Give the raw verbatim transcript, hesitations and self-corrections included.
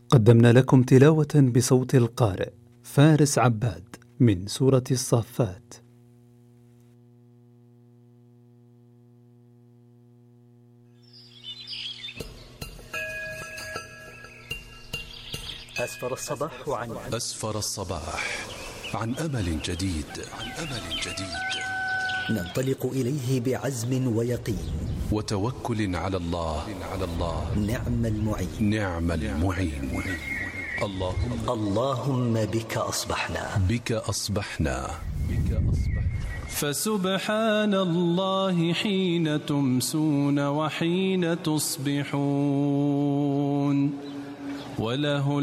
قدمنا لكم تلاوة بصوت القارئ فارس عباد من سورة الصافات. أسفر الصباح عن أسفر الصباح عن أمل جديد عن أمل جديد ننطلق إليه بعزم ويقين وتوكل على الله على الله نعم المعين نعم المعين. اللهم اللهم بك أصبحنا بك أصبحنا بك أصبحنا فسبحان الله حين تمسون وحين تصبحون وله